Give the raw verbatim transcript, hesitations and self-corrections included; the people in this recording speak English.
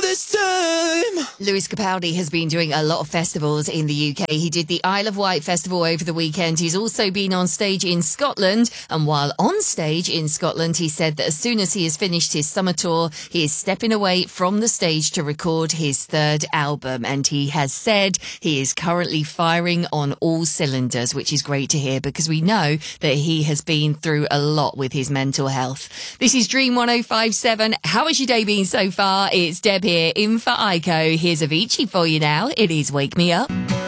this time. Lewis Capaldi has been doing a lot of festivals in the U K. He did the Isle of Wight Festival over the weekend. He's also been on stage in Scotland. And while on stage in Scotland, he said that as soon as he has finished his summer tour, he is stepping away from the stage to record his third album. And he has said he is currently firing on all cylinders, which is great to hear because we know that he has been through a lot with his mental health. This is Dream one oh five seven. How has your day been so far? It's Deb here in for Ico. Here's Avicii for you now. It is Wake Me Up.